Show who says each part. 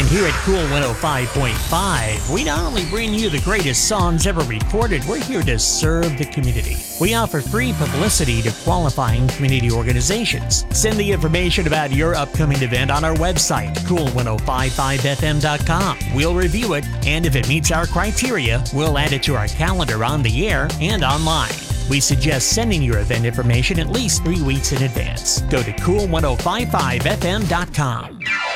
Speaker 1: Here at Cool 105.5, we not only bring you the greatest songs ever recorded, we're here to serve the community. We offer free publicity to qualifying community organizations. Send the information about your upcoming event on our website, cool1055fm.com. We'll review it, and if it meets our criteria, we'll add it to our calendar on the air and online. We suggest sending your event information at least 3 weeks in advance. Go to cool1055fm.com.